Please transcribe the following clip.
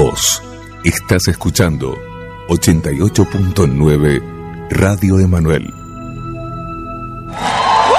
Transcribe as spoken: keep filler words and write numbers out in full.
Vos estás escuchando ochenta y ocho punto nueve Radio Emanuel.